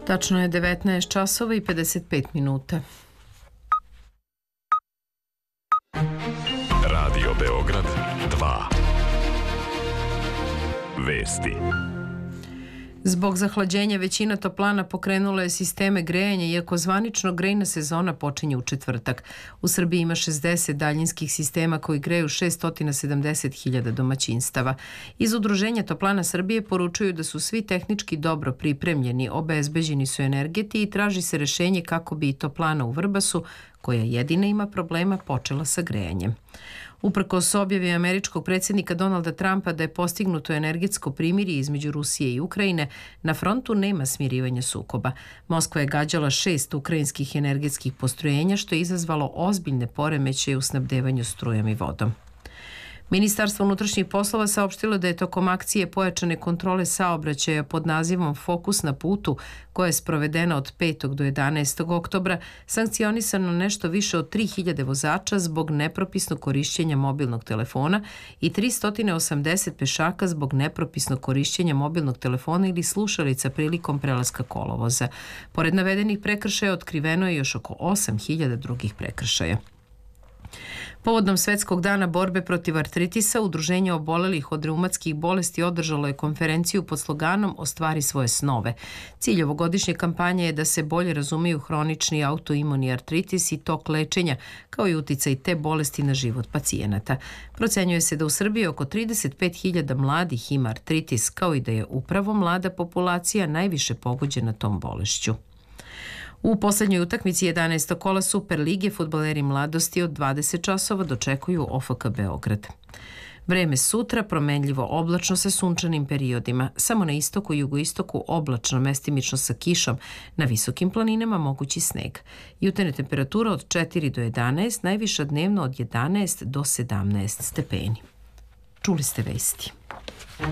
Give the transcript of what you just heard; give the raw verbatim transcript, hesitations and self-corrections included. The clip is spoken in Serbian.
Tačno je devetnaest časova i pedeset pet minuta. Radio Beograd dva. Vesti. Zbog zahlađenja većina toplana pokrenula je sisteme grejanja, iako zvanično grejna sezona počinje u četvrtak. U Srbiji ima šezdeset daljinskih sistema koji greju šessto sedamdeset hiljada domaćinstava. Iz Udruženja toplana Srbije poručuju da su svi tehnički dobro pripremljeni, obezbeđeni su energeti i traži se rešenje kako bi i toplana u Vrbasu, koja jedina ima problema, počela sa grejanjem. Uprkos objavi američkog predsjednika Donalda Trumpa da je postignuto energetsko primirje između Rusije i Ukrajine, na frontu nema smirivanja sukoba. Moskva je gađala šest ukrajinskih energetskih postrojenja, što je izazvalo ozbiljne poremećaje u snabdevanju strujom i vodom. Ministarstvo unutrašnjih poslova saopštilo da je tokom akcije pojačane kontrole saobraćaja pod nazivom Fokus na putu, koja je sprovedena od petog do jedanaestog oktobra, sankcionisano nešto više od tri hiljade vozača zbog nepropisnog korišćenja mobilnog telefona i tristo osamdeset pešaka zbog nepropisnog korišćenja mobilnog telefona ili slušalica prilikom prelaska kolovoza. Pored navedenih prekršaja otkriveno je još oko osam hiljada drugih prekršaja. Povodom Svetskog dana borbe protiv artritisa, Udruženje obolelih od reumatskih bolesti održalo je konferenciju pod sloganom Ostvari svoje snove. Cilj ovogodišnje kampanje je da se bolje razumeju hronični autoimuni artritis i tok lečenja, kao i uticaj te bolesti na život pacijenata. Procenjuje se da u Srbiji oko trideset pet hiljada mladih ima artritis, kao i da je upravo mlada populacija najviše pogođena tom bolešću. U poslednjoj utakmici jedanaestog kola Superlige fudbaleri mladosti od dvadeset časova dočekuju O F K Beograd. Vreme sutra promenljivo oblačno sa sunčanim periodima. Samo na istoku i jugoistoku oblačno, mestimično sa kišom. Na visokim planinama mogući sneg. Jutarnja temperatura od četiri do jedanaest, najviša dnevno od jedanaest do sedamnaest stepeni. Čuli ste vesti.